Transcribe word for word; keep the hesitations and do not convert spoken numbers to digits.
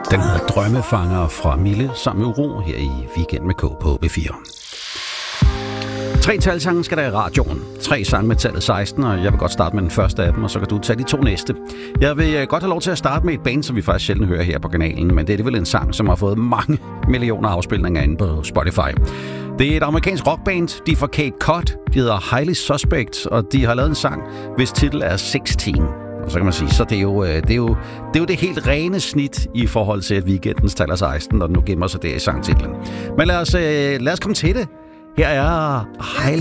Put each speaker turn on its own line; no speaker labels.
Den hedder Drømmefanger fra Mille sammen med Uro her i Weekend med K på B fire. Tre talsange skal der i radioen. Tre sange med tallet seksten, og jeg vil godt starte med den første af dem, og så kan du tage de to næste. Jeg vil godt have lov til at starte med et band, som vi faktisk sjældent hører her på kanalen, men det er vel en sang, som har fået mange millioner afspilninger inde på Spotify. Det er et amerikansk rockband, de er fra Cape Cod, de hedder Highly Suspect, og de har lavet en sang, hvis titel er seksten. Og så kan man sige, så det er jo det, er jo, det, er jo det helt rene snit i forhold til, at weekendens taler seksten, når den nu gemmer sig der i sangtitlen. Men lad os, lad os komme til det. Her er Highly